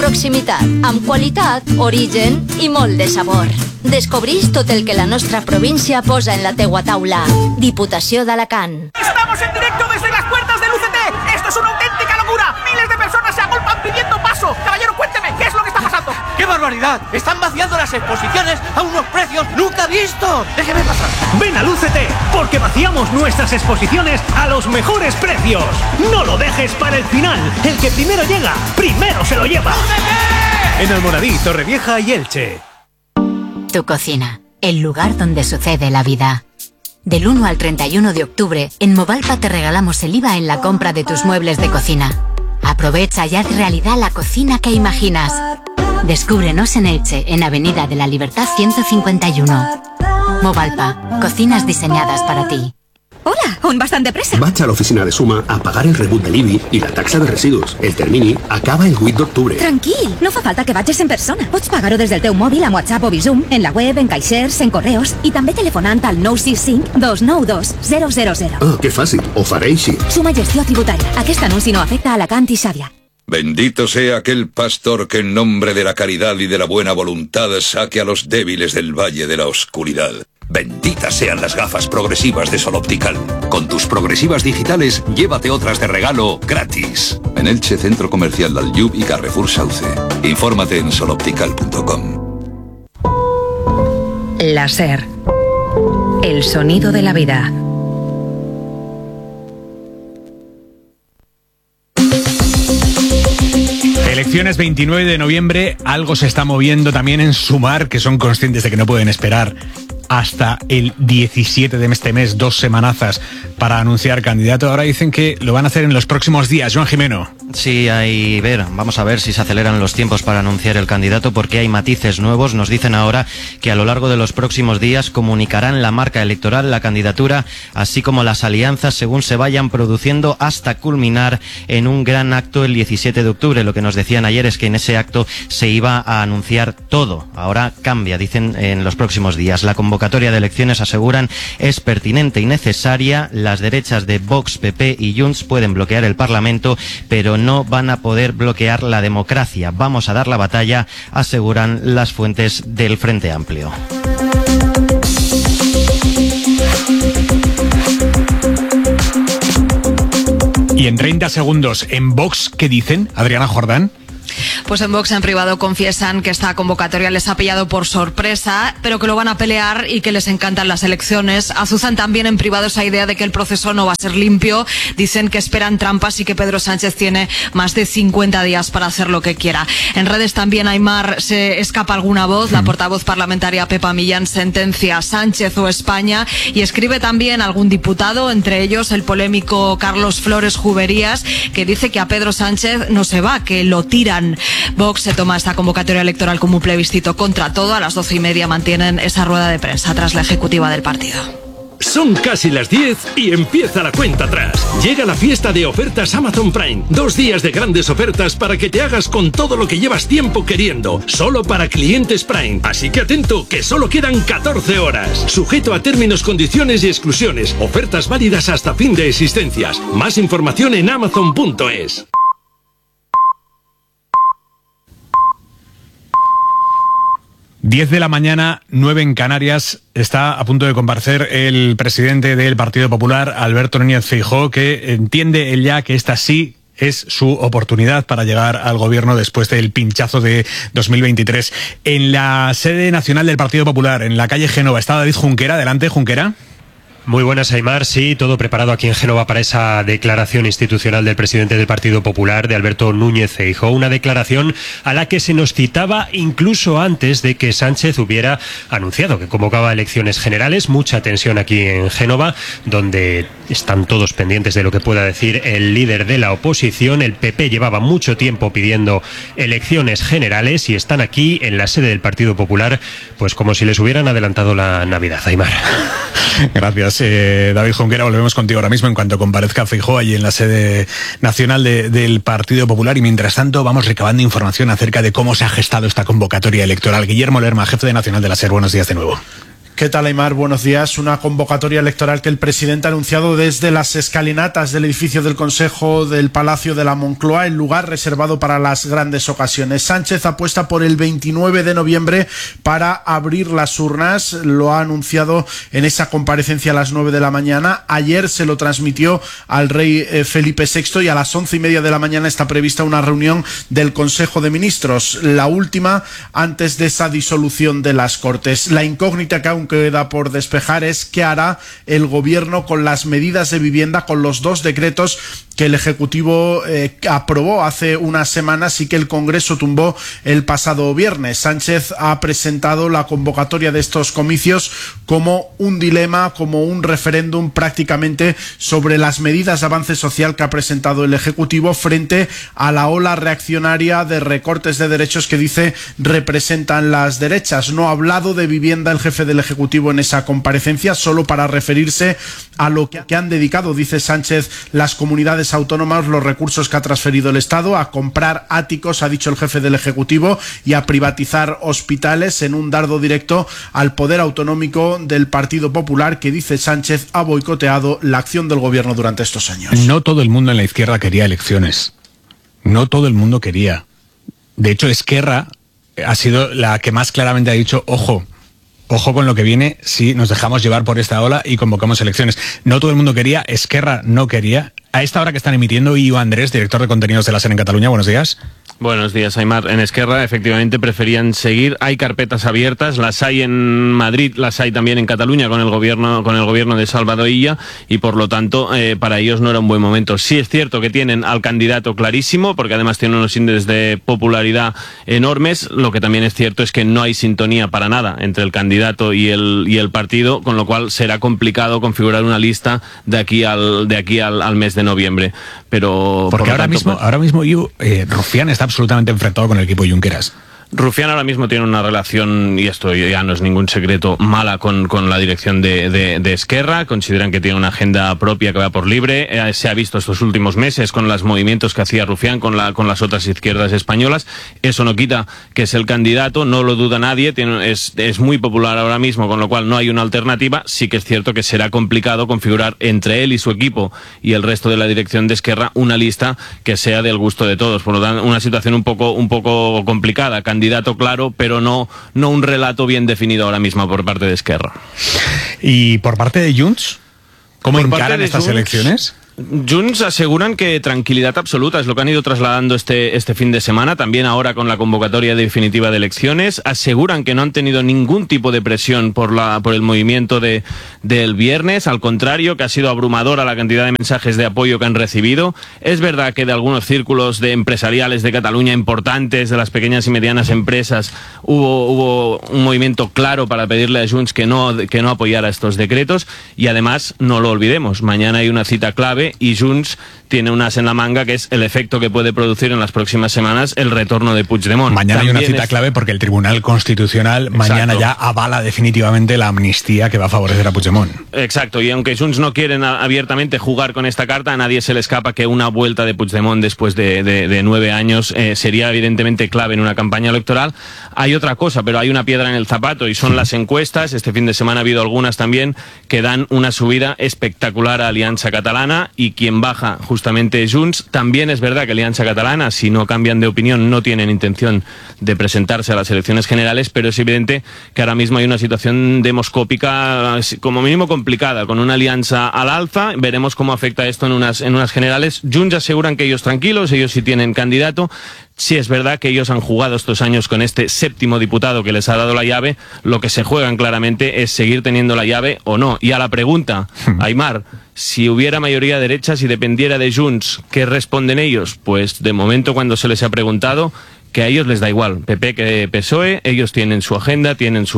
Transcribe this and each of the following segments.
proximitat, amb qualitat, origen i molt de sabor. Descobrís tot el que la nostra província posa en la teua taula. Diputació d'Alacant. ¡Estamos en directo desde las puertas del UCT! ¡Esto es una auténtica locura! ¡Miles de personas se agolpan pidiendo paso! Caballero, cuénteme, ¿qué es lo que está pasando? ¡Qué barbaridad! ¡Están vaciando las exposiciones a unos precios nunca vistos! ¡Déjeme pasar! Ven al UCT, porque vaciamos nuestras exposiciones a los mejores precios. No lo dejes para el final. El que primero llega, primero se lo lleva. ¡UCT! En Almoradí, Torrevieja y Elche. Tu cocina, el lugar donde sucede la vida. Del 1 al 31 de octubre, en Movalpa te regalamos el IVA en la compra de tus muebles de cocina. Aprovecha y haz realidad la cocina que imaginas. Descúbrenos en Elche, en Avenida de la Libertad 151. Movalpa, cocinas diseñadas para ti. Hola, on vas tan de pressa? Vaig a l'oficina de Suma a pagar el rebut de l'IBI i la taxa de residus. El termini acaba el 8 d'octubre. Tranquil, no fa falta que vagis en persona. Pots pagar-ho des del teu mòbil amb WhatsApp o Bizum, en la web, en caixers, en correus i també telefonant al 965 292 000. Ah, que fàcil, ho faré així. Suma Gestió Tributària. Aquest anunci no afecta a Alacant i Xàbia. Bendito sea aquel pastor que en nombre de la caridad y de la buena voluntad saque a los débiles del valle de la oscuridad. Benditas sean las gafas progresivas de Sol Optical. Con tus progresivas digitales, llévate otras de regalo gratis. En Elche, Centro Comercial Dalyub y Carrefour Sauce. Infórmate en soloptical.com. La SER. El sonido de la vida. Elecciones 29 de noviembre, algo se está moviendo también en Sumar, que son conscientes de que no pueden esperar hasta el 17 de este mes, 2 semanazas para anunciar candidato. Ahora dicen que lo van a hacer en los próximos días. Joan Jimeno. Sí, vamos a ver si se aceleran los tiempos para anunciar el candidato, porque hay matices nuevos. Nos dicen ahora que a lo largo de los próximos días comunicarán la marca electoral, la candidatura, así como las alianzas según se vayan produciendo, hasta culminar en un gran acto el 17 de octubre. Lo que nos decían ayer es que en ese acto se iba a anunciar todo. Ahora cambia, dicen, en los próximos días. La convocatoria de elecciones, aseguran, es pertinente y necesaria. Las derechas de Vox, PP y Junts pueden bloquear el Parlamento, pero no van a poder bloquear la democracia. Vamos a dar la batalla, aseguran las fuentes del Frente Amplio. Y en 30 segundos, en Vox, ¿qué dicen? Adriana Jordán. Pues en Vox en privado confiesan que esta convocatoria les ha pillado por sorpresa, pero que lo van a pelear y que les encantan las elecciones. Azuzan también en privado esa idea de que el proceso no va a ser limpio. Dicen que esperan trampas y que Pedro Sánchez tiene más de 50 días para hacer lo que quiera. En redes también, Aymar, se escapa alguna voz. La portavoz parlamentaria Pepa Millán sentencia Sánchez o España, y escribe también algún diputado, entre ellos el polémico Carlos Flores Juberías, que dice que a Pedro Sánchez no se va, que lo tiran. Vox se toma esta convocatoria electoral como un plebiscito contra todo. A las 12:30 mantienen esa rueda de prensa tras la ejecutiva del partido. Son casi las 10 y empieza la cuenta atrás. Llega la fiesta de ofertas Amazon Prime. 2 días de grandes ofertas para que te hagas con todo lo que llevas tiempo queriendo. Solo para clientes Prime. Así que atento, que solo quedan 14 horas. Sujeto a términos, condiciones y exclusiones. Ofertas válidas hasta fin de existencias. Más información en amazon.es. 10 de la mañana, 9 en Canarias. Está a punto de comparecer el presidente del Partido Popular, Alberto Núñez Feijóo, que entiende él ya que esta sí es su oportunidad para llegar al gobierno después del pinchazo de 2023. En la sede nacional del Partido Popular, en la calle Génova, está David Junquera. Adelante, Junquera. Muy buenas, Aymar. Sí, todo preparado aquí en Génova para esa declaración institucional del presidente del Partido Popular, de Alberto Núñez Feijóo. Una declaración a la que se nos citaba incluso antes de que Sánchez hubiera anunciado que convocaba elecciones generales. Mucha tensión aquí en Génova, donde están todos pendientes de lo que pueda decir el líder de la oposición. El PP llevaba mucho tiempo pidiendo elecciones generales y están aquí en la sede del Partido Popular, pues como si les hubieran adelantado la Navidad, Aymar. Gracias, David Junquera. Volvemos contigo ahora mismo en cuanto comparezca Feijóo allí en la sede nacional del Partido Popular, y mientras tanto vamos recabando información acerca de cómo se ha gestado esta convocatoria electoral. Guillermo Lerma, jefe de nacional de la SER, buenos días de nuevo. ¿Qué tal, Aymar? Buenos días. Una convocatoria electoral que el presidente ha anunciado desde las escalinatas del edificio del Consejo del Palacio de la Moncloa, el lugar reservado para las grandes ocasiones. Sánchez apuesta por el 29 de noviembre para abrir las urnas. Lo ha anunciado en esa comparecencia a las 9 de la mañana. Ayer se lo transmitió al rey Felipe VI y a las 11:30 de la mañana está prevista una reunión del Consejo de Ministros, la última antes de esa disolución de las Cortes. La incógnita que aún queda por despejar es qué hará el gobierno con las medidas de vivienda, con los 2 decretos que el Ejecutivo aprobó hace unas semanas y que el Congreso tumbó el pasado viernes. Sánchez ha presentado la convocatoria de estos comicios como un dilema, como un referéndum prácticamente sobre las medidas de avance social que ha presentado el Ejecutivo frente a la ola reaccionaria de recortes de derechos que dice representan las derechas. No ha hablado de vivienda el jefe del Ejecutivo en esa comparecencia, solo para referirse a lo que han dedicado, dice Sánchez, las comunidades autónomas, los recursos que ha transferido el Estado, a comprar áticos, ha dicho el jefe del Ejecutivo, y a privatizar hospitales, en un dardo directo al poder autonómico del Partido Popular, que dice Sánchez ha boicoteado la acción del gobierno durante estos años. No todo el mundo en la izquierda quería elecciones. No todo el mundo quería. De hecho, Esquerra ha sido la que más claramente ha dicho, ojo con lo que viene si nos dejamos llevar por esta ola y convocamos elecciones. No todo el mundo quería, Esquerra no quería. A esta hora que están emitiendo, Iu Andrés, director de contenidos de la SER en Cataluña, buenos días. Buenos días, Aymar. En Esquerra efectivamente preferían seguir. Hay carpetas abiertas, las hay en Madrid, las hay también en Cataluña con el gobierno de Salvador Illa, y por lo tanto para ellos no era un buen momento. Sí es cierto que tienen al candidato clarísimo, porque además tienen unos índices de popularidad enormes. Lo que también es cierto es que no hay sintonía para nada entre el candidato y el partido, con lo cual será complicado configurar una lista de aquí al mes de noviembre. Pero porque ahora mismo Rufián está absolutamente enfrentado con el equipo Junqueras. Rufián ahora mismo tiene una relación, y esto ya no es ningún secreto, mala con la dirección de Esquerra. Consideran que tiene una agenda propia que va por libre. Se ha visto estos últimos meses con los movimientos que hacía Rufián con las otras izquierdas españolas. Eso no quita que es el candidato, no lo duda nadie, es muy popular ahora mismo, con lo cual no hay una alternativa. Sí que es cierto que será complicado configurar entre él y su equipo y el resto de la dirección de Esquerra una lista que sea del gusto de todos. Por lo tanto, una situación un poco complicada. Candidato claro, pero no un relato bien definido ahora mismo por parte de Esquerra. ¿Y por parte de Junts? ¿Cómo encaran estas elecciones? Junts aseguran que tranquilidad absoluta es lo que han ido trasladando este fin de semana, también ahora con la convocatoria definitiva de elecciones. Aseguran que no han tenido ningún tipo de presión por el movimiento del viernes, al contrario, que ha sido abrumadora la cantidad de mensajes de apoyo que han recibido. Es verdad que de algunos círculos de empresariales de Cataluña importantes, de las pequeñas y medianas empresas, hubo un movimiento claro para pedirle a Junts que no apoyara estos decretos, y además, no lo olvidemos, mañana hay una cita clave y Junts tiene un as en la manga, que es el efecto que puede producir en las próximas semanas el retorno de Puigdemont. Mañana hay una cita clave porque el Tribunal Constitucional mañana ya avala definitivamente la amnistía que va a favorecer a Puigdemont. Exacto, y aunque Junts no quieren abiertamente jugar con esta carta, a nadie se le escapa que una vuelta de Puigdemont después de 9 años sería evidentemente clave en una campaña electoral. Hay otra cosa, pero hay una piedra en el zapato, y son las encuestas. Este fin de semana ha habido algunas también que dan una subida espectacular a Alianza Catalana, y quien baja justamente Junts. También es verdad que Alianza Catalana, si no cambian de opinión, no tienen intención de presentarse a las elecciones generales, pero es evidente que ahora mismo hay una situación demoscópica como mínimo complicada, con una alianza al alza. Veremos cómo afecta esto en unas generales. Junts aseguran que ellos tranquilos, ellos sí tienen candidato. Sí es verdad que ellos han jugado estos años con este 7º diputado que les ha dado la llave. Lo que se juegan claramente es seguir teniendo la llave o no. Y a la pregunta, Aymar, si hubiera mayoría derecha, si dependiera de Junts, ¿qué responden ellos? Pues de momento, cuando se les ha preguntado, que a ellos les da igual, PP que PSOE, ellos tienen su agenda, tienen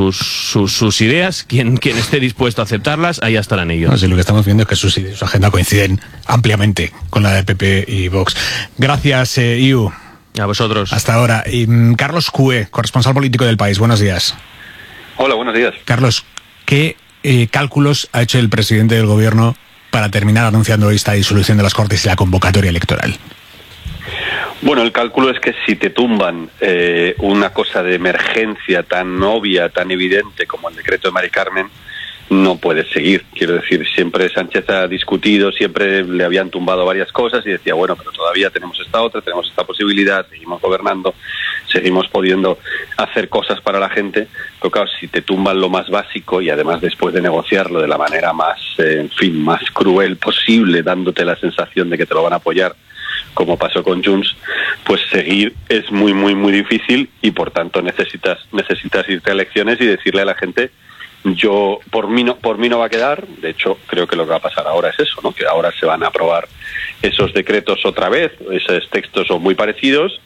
sus ideas, quien esté dispuesto a aceptarlas, allá estarán ellos. No, sí, lo que estamos viendo es que su agenda coinciden ampliamente con la de PP y Vox. Gracias, Iu. A vosotros. Hasta ahora. Y, Carlos Cue, corresponsal político del País. Buenos días. Hola, buenos días. Carlos, ¿qué cálculos ha hecho el presidente del gobierno para terminar anunciando esta disolución de las Cortes y la convocatoria electoral? Bueno, el cálculo es que si te tumban una cosa de emergencia tan obvia, tan evidente como el decreto de Mari Carmen, no puedes seguir. Quiero decir, siempre Sánchez ha discutido, siempre le habían tumbado varias cosas y decía, bueno, pero todavía tenemos esta otra, tenemos esta posibilidad, seguimos gobernando, seguimos pudiendo hacer cosas para la gente. Pero claro, si te tumban lo más básico y además después de negociarlo de la manera más, más cruel posible, dándote la sensación de que te lo van a apoyar, como pasó con Junts, pues seguir es muy, muy, muy difícil y por tanto necesitas irte a elecciones y decirle a la gente, yo por mí no va a quedar. De hecho, creo que lo que va a pasar ahora es eso, ¿no? Que ahora se van a aprobar esos decretos otra vez, esos textos son muy parecidos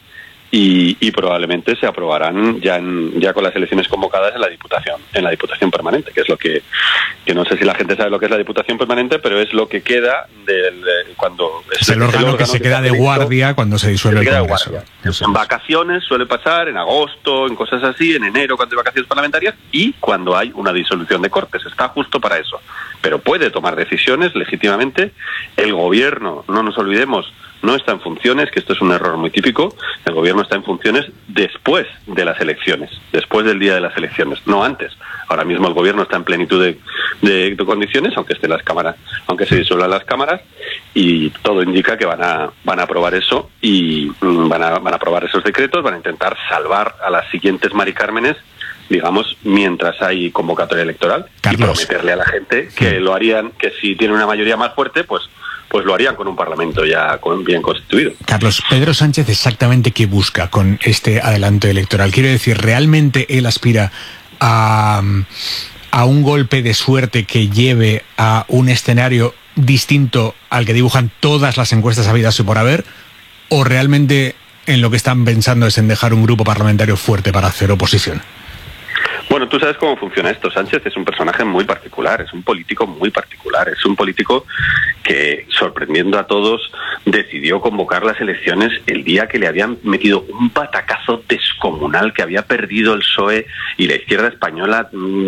y probablemente se aprobarán ya con las elecciones convocadas en la Diputación Permanente, que es lo que no sé si la gente sabe lo que es la Diputación Permanente, pero es lo que queda cuando es el órgano que se queda de guardia cuando se disuelve el Congreso. En vacaciones suele pasar, en agosto, en cosas así, en enero cuando hay vacaciones parlamentarias y cuando hay una disolución de Cortes, está justo para eso. Pero puede tomar decisiones legítimamente. El gobierno, no nos olvidemos, no está en funciones, que esto es un error muy típico. El gobierno está en funciones después de las elecciones, después del día de las elecciones, no antes. Ahora mismo el gobierno está en plenitud de condiciones, aunque estén las cámaras, aunque se disuelvan las cámaras, y todo indica que van a aprobar eso y van a aprobar esos decretos, van a intentar salvar a las siguientes Mari Cármenes, digamos, mientras hay convocatoria electoral, Carlos, y prometerle a la gente que lo harían, que si tiene una mayoría más fuerte, pues lo harían con un Parlamento ya bien constituido. Carlos, Pedro Sánchez exactamente qué busca con este adelanto electoral. Quiero decir, ¿realmente él aspira a un golpe de suerte que lleve a un escenario distinto al que dibujan todas las encuestas habidas y por haber? ¿O realmente en lo que están pensando es en dejar un grupo parlamentario fuerte para hacer oposición? Bueno, tú sabes cómo funciona esto. Sánchez es un personaje muy particular, es un político muy particular, es un político que, sorprendiendo a todos, decidió convocar las elecciones el día que le habían metido un batacazo descomunal, que había perdido el PSOE y la izquierda española,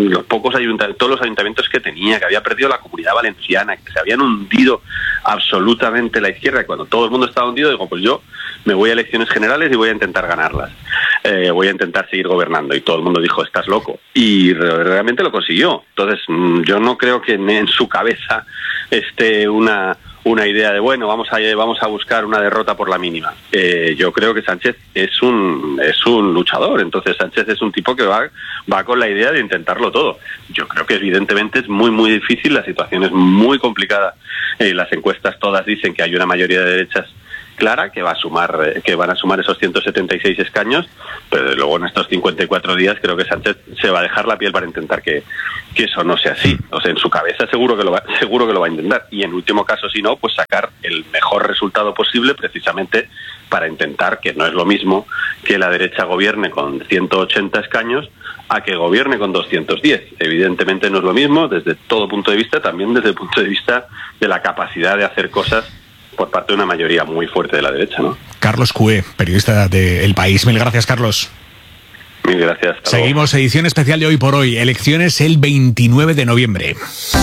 todos los ayuntamientos que tenía, que había perdido la Comunidad Valenciana, que se habían hundido absolutamente la izquierda, y cuando todo el mundo estaba hundido, digo, pues yo me voy a elecciones generales y voy a intentar ganarlas. Voy a intentar seguir gobernando. Y todo el mundo dijo, estás loco. Y realmente lo consiguió. Entonces, yo no creo que en su cabeza esté una idea de, bueno, vamos a buscar una derrota por la mínima. Yo creo que Sánchez es un luchador. Entonces, Sánchez es un tipo que va con la idea de intentarlo todo. Yo creo que evidentemente es muy, muy difícil. La situación es muy complicada. Las encuestas todas dicen que hay una mayoría de derechas clara, que van a sumar esos 176 escaños, pero luego en estos 54 días creo que Sánchez se va a dejar la piel para intentar que eso no sea así. O sea, en su cabeza seguro que lo va a intentar, y en último caso, si no, pues sacar el mejor resultado posible, precisamente para intentar, que no es lo mismo que la derecha gobierne con 180 escaños a que gobierne con 210. Evidentemente no es lo mismo desde todo punto de vista, también desde el punto de vista de la capacidad de hacer cosas por parte de una mayoría muy fuerte de la derecha, ¿no? Carlos Cué, periodista de El País. Mil gracias, Carlos. Mil gracias. Seguimos, edición especial de Hoy por Hoy. Elecciones el 29 de noviembre.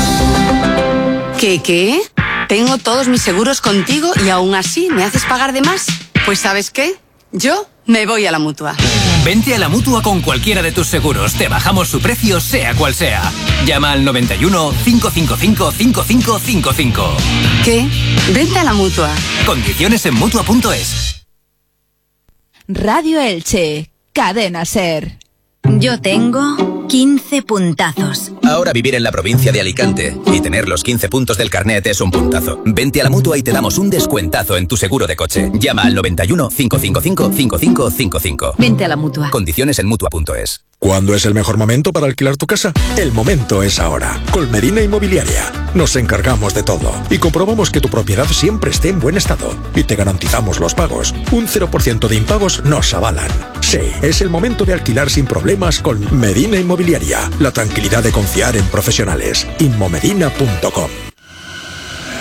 ¿Qué? Tengo todos mis seguros contigo y aún así me haces pagar de más. Pues ¿sabes qué? Yo me voy a la Mutua. Vente a la Mutua con cualquiera de tus seguros. Te bajamos su precio, sea cual sea. Llama al 91 555 5555. ¿Qué? Vente a la Mutua. Condiciones en Mutua.es. Radio Elche, Cadena SER. Yo tengo 15 puntazos. Ahora vivir en la provincia de Alicante y tener los 15 puntos del carnet es un puntazo. Vente a la Mutua y te damos un descuentazo en tu seguro de coche. Llama al 91 555 5555. Vente a la Mutua. Condiciones en Mutua.es. ¿Cuándo es el mejor momento para alquilar tu casa? El momento es ahora. Con Medina Inmobiliaria. Nos encargamos de todo y comprobamos que tu propiedad siempre esté en buen estado. Y te garantizamos los pagos. Un 0% de impagos nos avalan. Sí, es el momento de alquilar sin problemas con Medina Inmobiliaria. La tranquilidad de confiar en profesionales. Inmomedina.com.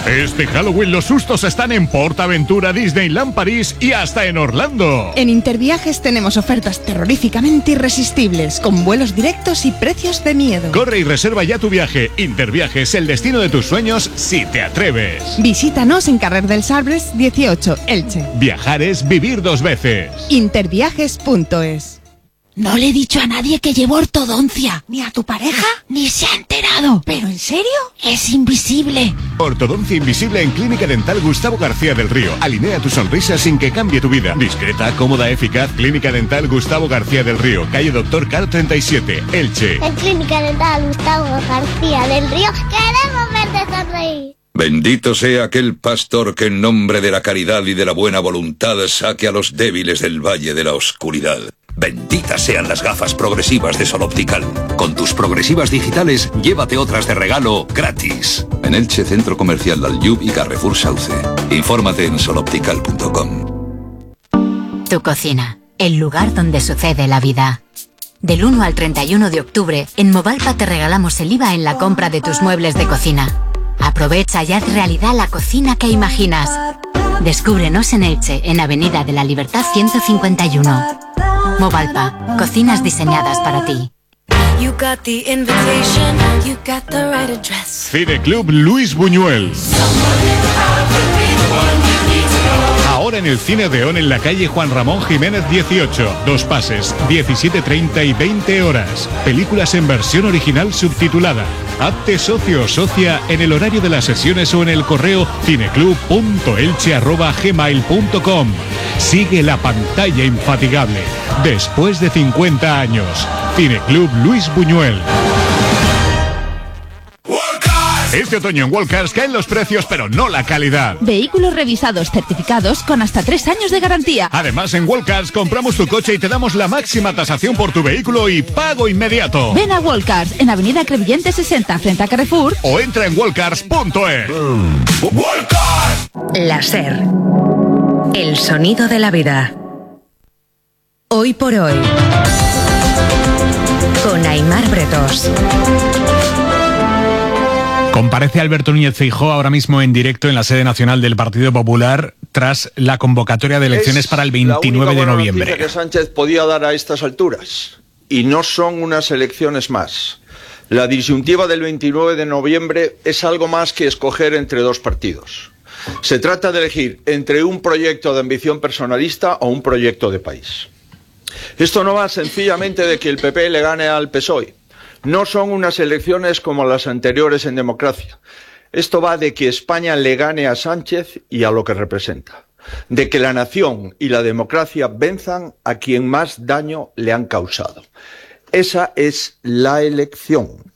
Este Halloween los sustos están en PortAventura, Disneyland París y hasta en Orlando. En Interviajes tenemos ofertas terroríficamente irresistibles, con vuelos directos y precios de miedo. Corre y reserva ya tu viaje. Interviajes, el destino de tus sueños si te atreves. Visítanos en Carrer dels Arbres 18, Elche. Viajar es vivir dos veces. Interviajes.es. No le he dicho a nadie que llevo ortodoncia, ni a tu pareja, ni se ha enterado. ¿Pero en serio? Es invisible. Ortodoncia invisible en Clínica Dental Gustavo García del Río. Alinea tu sonrisa sin que cambie tu vida. Discreta, cómoda, eficaz. Clínica Dental Gustavo García del Río. Calle Doctor Car 37, Elche. En Clínica Dental Gustavo García del Río queremos verte sonreír. Bendito sea aquel pastor que en nombre de la caridad y de la buena voluntad saque a los débiles del valle de la oscuridad. Benditas sean las gafas progresivas de Sol Optical. Con tus progresivas digitales, llévate otras de regalo gratis. En Elche, Centro Comercial Dalyub y Carrefour Sauce. Infórmate en soloptical.com. Tu cocina, el lugar donde sucede la vida. Del 1 al 31 de octubre, en Movalpa te regalamos el IVA en la compra de tus muebles de cocina. Aprovecha y haz realidad la cocina que imaginas. Descúbrenos en Elche, en Avenida de la Libertad 151. Movalpa, cocinas diseñadas para ti. Cineclub Luis Buñuel. Ahora en el Cine Odeón en la calle Juan Ramón Jiménez 18. 2 pases, 17:30 y 20 horas. Películas en versión original subtitulada. Hazte socio o socia en el horario de las sesiones o en el correo cineclub.elche@gmail.com. Sigue la pantalla infatigable. Después de 50 años. Cineclub Luis Buñuel. Este otoño en Walkers caen los precios, pero no la calidad. Vehículos revisados, certificados, con hasta 3 años de garantía. Además, en Walkers compramos tu coche y te damos la máxima tasación por tu vehículo y pago inmediato. Ven a Walkers, en Avenida Crevillente 60, frente a Carrefour. O entra en walkers.es. La SER. El sonido de la vida. Hoy por hoy. Con Aimar Bretos. Comparece Alberto Núñez Feijóo ahora mismo en directo en la sede nacional del Partido Popular tras la convocatoria de elecciones para el 29 de noviembre. Que Sánchez podía dar a estas alturas, y no son unas elecciones más. La disyuntiva del 29 de noviembre es algo más que escoger entre dos partidos. Se trata de elegir entre un proyecto de ambición personalista o un proyecto de país. Esto no va sencillamente de que el PP le gane al PSOE. No son unas elecciones como las anteriores en democracia. Esto va de que España le gane a Sánchez y a lo que representa. De que la nación y la democracia venzan a quien más daño le han causado. Esa es la elección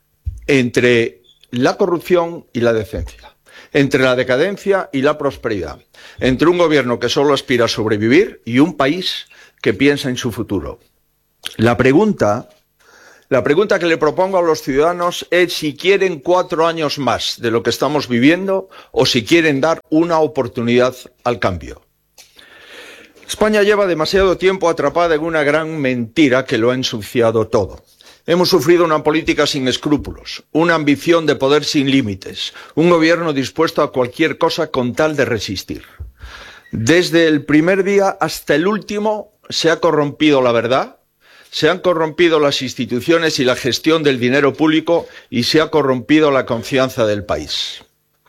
entre la corrupción y la decencia. Entre la decadencia y la prosperidad. Entre un gobierno que solo aspira a sobrevivir y un país que piensa en su futuro. La pregunta que le propongo a los ciudadanos es si quieren 4 años más de lo que estamos viviendo o si quieren dar una oportunidad al cambio. España lleva demasiado tiempo atrapada en una gran mentira que lo ha ensuciado todo. Hemos sufrido una política sin escrúpulos, una ambición de poder sin límites, un gobierno dispuesto a cualquier cosa con tal de resistir. Desde el primer día hasta el último se ha corrompido la verdad, se han corrompido las instituciones y la gestión del dinero público y se ha corrompido la confianza del país.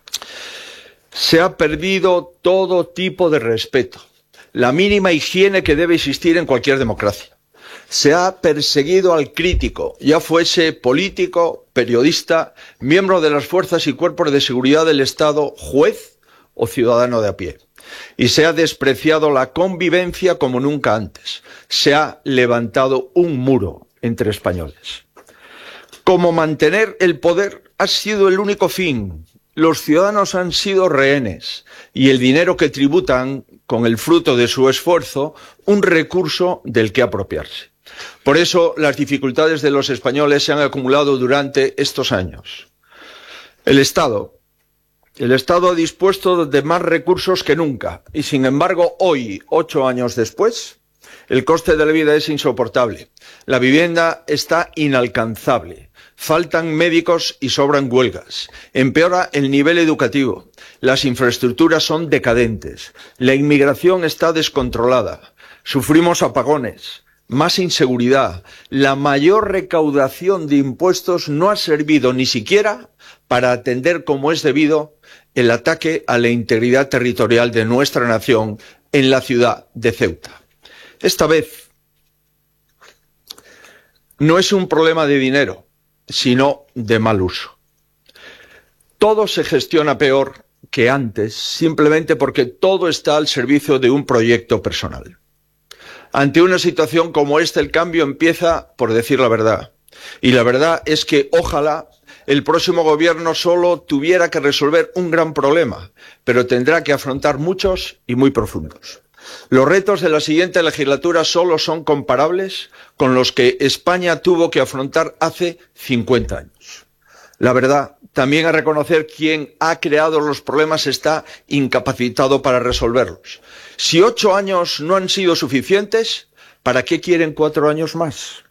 Se ha perdido todo tipo de respeto, la mínima higiene que debe existir en cualquier democracia. Se ha perseguido al crítico, ya fuese político, periodista, miembro de las fuerzas y cuerpos de seguridad del Estado, juez o ciudadano de a pie. Y se ha despreciado la convivencia como nunca antes. Se ha levantado un muro entre españoles. Como mantener el poder ha sido el único fin. Los ciudadanos han sido rehenes y el dinero que tributan, con el fruto de su esfuerzo, un recurso del que apropiarse. Por eso las dificultades de los españoles se han acumulado durante estos años. El Estado ha dispuesto de más recursos que nunca y, sin embargo, hoy, 8 años después, El coste de la vida es insoportable. La vivienda está inalcanzable. Faltan médicos y sobran huelgas. Empeora el nivel educativo. Las infraestructuras son decadentes. La inmigración está descontrolada. Sufrimos apagones, más inseguridad. La mayor recaudación de impuestos no ha servido ni siquiera para atender como es debido el ataque a la integridad territorial de nuestra nación en la ciudad de Ceuta. Esta vez no es un problema de dinero, sino de mal uso. Todo se gestiona peor que antes, simplemente porque todo está al servicio de un proyecto personal. Ante una situación como esta, el cambio empieza por decir la verdad. Y la verdad es que ojalá el próximo gobierno solo tuviera que resolver un gran problema, pero tendrá que afrontar muchos y muy profundos. Los retos de la siguiente legislatura solo son comparables con los que España tuvo que afrontar hace 50 años. La verdad, también a reconocer quien ha creado los problemas está incapacitado para resolverlos. Si 8 años no han sido suficientes, ¿para qué quieren 4 años más?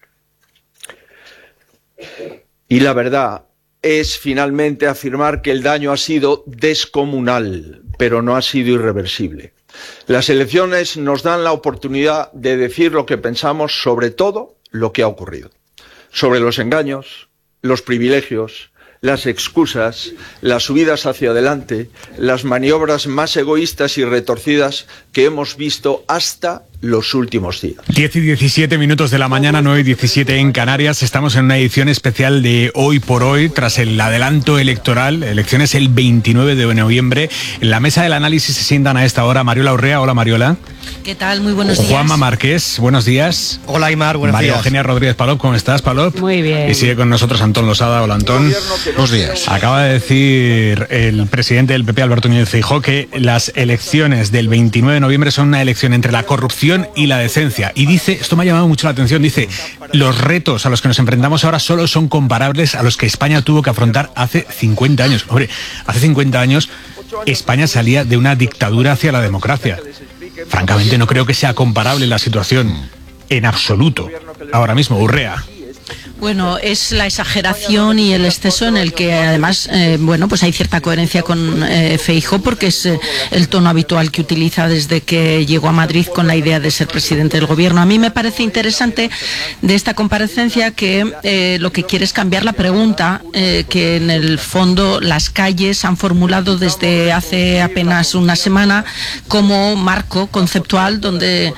Y la verdad es finalmente afirmar que el daño ha sido descomunal, pero no ha sido irreversible. Las elecciones nos dan la oportunidad de decir lo que pensamos sobre todo lo que ha ocurrido. Sobre los engaños, los privilegios, las excusas, las subidas hacia adelante, las maniobras más egoístas y retorcidas que hemos visto hasta los últimos días. 10 y 17 minutos de la mañana, 9 y 17 en Canarias. Estamos en una edición especial de Hoy por Hoy, tras el adelanto electoral, elecciones el 29 de noviembre. En la mesa del análisis se sientan a esta hora Mariola Urrea. Hola, Mariola. ¿Qué tal? Muy buenos días. Juanma Márquez, buenos días. Hola, Aymar, buenos María días. Eugenia Rodríguez Palop, ¿cómo estás, Palop? Muy bien. Y sigue con nosotros Antón Losada. Hola, Antón. Buenos días. Acaba de decir el presidente del PP, Alberto Núñez Feijóo, que las elecciones del 29 de noviembre son una elección entre la corrupción y la decencia. Y dice, esto me ha llamado mucho la atención, dice, los retos a los que nos enfrentamos ahora solo son comparables a los que España tuvo que afrontar hace 50 años. Hombre, hace 50 años España salía de una dictadura hacia la democracia. Francamente no creo que sea comparable la situación en absoluto. Ahora mismo, Urrea. Bueno, es la exageración y el exceso en el que además, bueno, pues hay cierta coherencia con Feijóo, porque es el tono habitual que utiliza desde que llegó a Madrid con la idea de ser presidente del gobierno. A mí me parece interesante de esta comparecencia que lo que quiere es cambiar la pregunta que en el fondo las calles han formulado desde hace apenas una semana como marco conceptual donde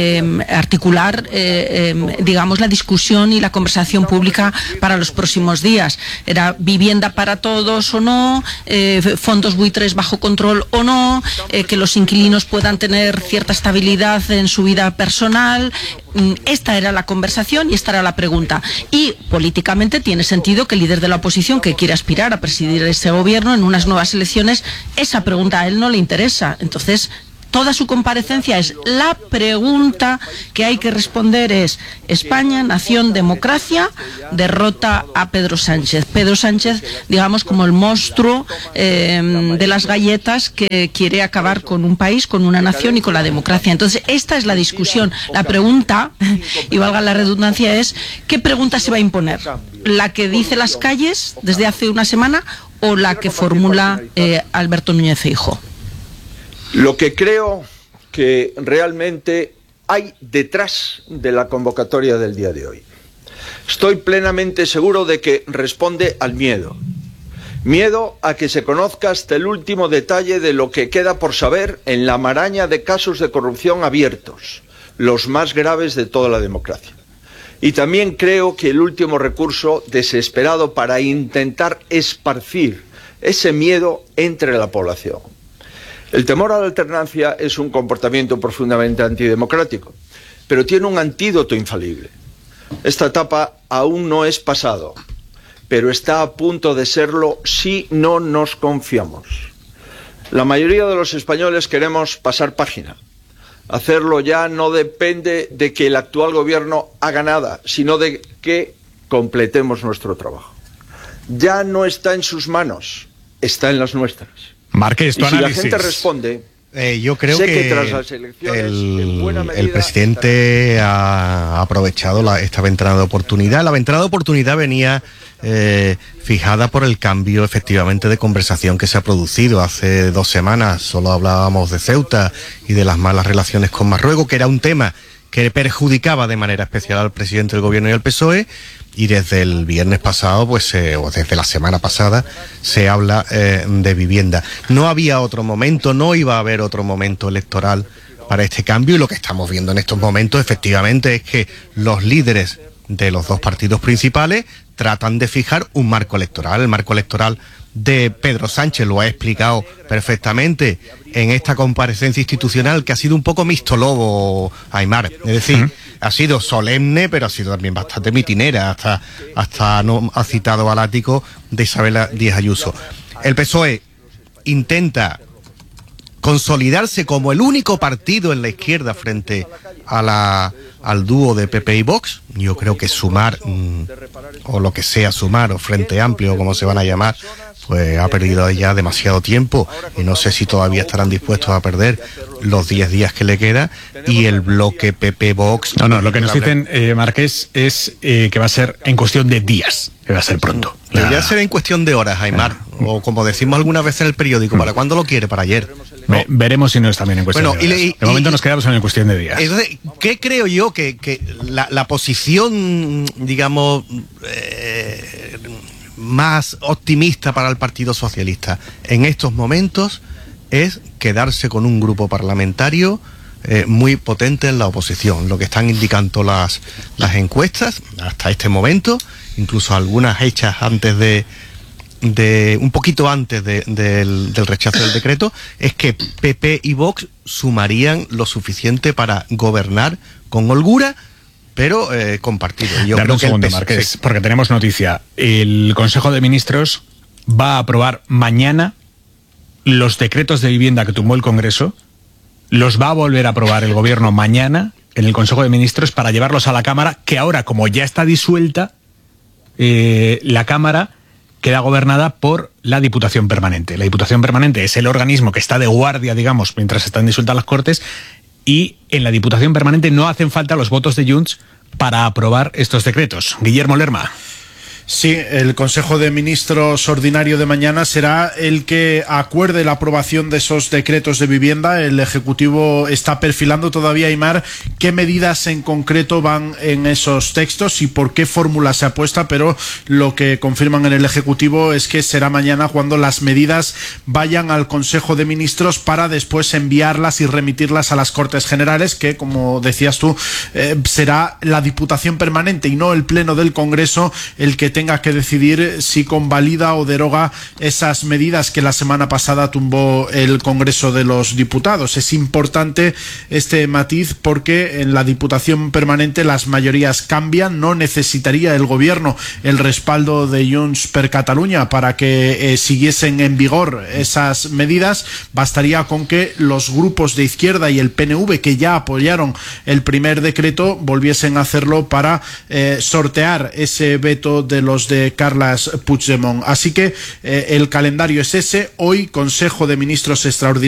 articular, digamos, la discusión y la conversación pública para los próximos días. Era vivienda para todos o no, fondos buitres bajo control o no, que los inquilinos puedan tener cierta estabilidad en su vida personal. Esta era la conversación y esta era la pregunta. Y políticamente tiene sentido que el líder de la oposición que quiere aspirar a presidir ese gobierno en unas nuevas elecciones, esa pregunta a él no le interesa. Entonces, toda su comparecencia es la pregunta que hay que responder es: España, nación, democracia, derrota a Pedro Sánchez. Pedro Sánchez, digamos, como el monstruo de las galletas que quiere acabar con un país, con una nación y con la democracia. Entonces, esta es la discusión. La pregunta, y valga la redundancia, es ¿qué pregunta se va a imponer? ¿La que dice las calles desde hace una semana o la que formula Alberto Núñez Feijóo? Lo que creo que realmente hay detrás de la convocatoria del día de hoy. Estoy plenamente seguro de que responde al miedo. Miedo a que se conozca hasta el último detalle de lo que queda por saber en la maraña de casos de corrupción abiertos, los más graves de toda la democracia. Y también creo que el último recurso desesperado para intentar esparcir ese miedo entre la población. El temor a la alternancia es un comportamiento profundamente antidemocrático, pero tiene un antídoto infalible. Esta etapa aún no es pasado, pero está a punto de serlo si no nos confiamos. La mayoría de los españoles queremos pasar página. Hacerlo ya no depende de que el actual gobierno haga nada, sino de que completemos nuestro trabajo. Ya no está en sus manos, está en las nuestras. Márquez, tu y si análisis. la gente responde, Yo creo que tras las elecciones, el presidente ha aprovechado esta ventana de oportunidad. La ventana de oportunidad venía fijada por el cambio efectivamente de conversación que se ha producido. Hace 2 semanas solo hablábamos de Ceuta y de las malas relaciones con Marruecos, que era un tema que perjudicaba de manera especial al presidente del gobierno y al PSOE, y desde el viernes pasado, o desde la semana pasada, se habla de vivienda. No había otro momento, no iba a haber otro momento electoral para este cambio, y lo que estamos viendo en estos momentos efectivamente es que los líderes de los 2 partidos principales tratan de fijar un marco electoral. El marco electoral de Pedro Sánchez lo ha explicado perfectamente en esta comparecencia institucional, que ha sido un poco mixto-lobo, Aymar. Es decir, ha sido solemne, pero ha sido también bastante mitinera, hasta no ha citado al ático de Isabel Díaz Ayuso. El PSOE intenta consolidarse como el único partido en la izquierda frente al dúo de PP y Vox. Yo creo que Sumar, o lo que sea Sumar, o Frente Amplio, o como se van a llamar, pues ha perdido ya demasiado tiempo, y no sé si todavía estarán dispuestos a perder los 10 días que le queda, y el bloque PP-Vox... No, lo que nos dicen, Marqués, es que va a ser en cuestión de días, que va a ser pronto. Debería ser en cuestión de horas, Aymar, o como decimos algunas veces en el periódico, ¿para cuándo lo quiere? Para ayer. Veremos si no es también en cuestión de días. De momento nos quedamos en cuestión de días. Entonces, ¿qué creo yo que la posición, digamos, más optimista para el Partido Socialista en estos momentos es quedarse con un grupo parlamentario muy potente en la oposición? Lo que están indicando las encuestas hasta este momento, incluso algunas hechas antes de un poquito antes del rechazo del decreto, es que PP y Vox sumarían lo suficiente para gobernar con holgura, pero compartido. Yo creo un segundo, Marqués, porque tenemos noticia. El Consejo de Ministros va a aprobar mañana los decretos de vivienda que tumbó el Congreso, los va a volver a aprobar el Gobierno mañana en el Consejo de Ministros para llevarlos a la Cámara, que ahora, como ya está disuelta, la Cámara queda gobernada por la Diputación Permanente. La Diputación Permanente es el organismo que está de guardia, digamos, mientras están disueltas las Cortes, y en la Diputación Permanente no hacen falta los votos de Junts para aprobar estos decretos. Guillermo Lerma. Sí, el Consejo de Ministros ordinario de mañana será el que acuerde la aprobación de esos decretos de vivienda. El Ejecutivo está perfilando todavía, Aymar, qué medidas en concreto van en esos textos y por qué fórmula se apuesta, pero lo que confirman en el Ejecutivo es que será mañana cuando las medidas vayan al Consejo de Ministros para después enviarlas y remitirlas a las Cortes Generales, que, como decías tú, será la Diputación Permanente y no el Pleno del Congreso el que tenga que decidir si convalida o deroga esas medidas que la semana pasada tumbó el Congreso de los Diputados. Es importante este matiz porque en la Diputación Permanente las mayorías cambian. No necesitaría el Gobierno el respaldo de Junts per Catalunya para que siguiesen en vigor esas medidas. Bastaría con que los grupos de izquierda y el PNV, que ya apoyaron el primer decreto, volviesen a hacerlo para sortear ese veto de los de Carles Puigdemont. Así que el calendario es ese. Hoy, Consejo de Ministros extraordinario